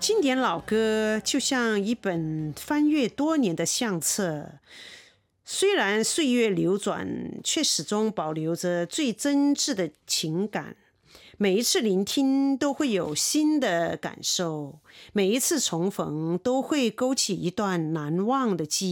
经典老歌就像一本翻阅多年的相册，虽然岁月流转，却始终保留着最真挚的情感。每一次聆听都会有新的感受，每一次重逢都会勾起一段难忘的记忆。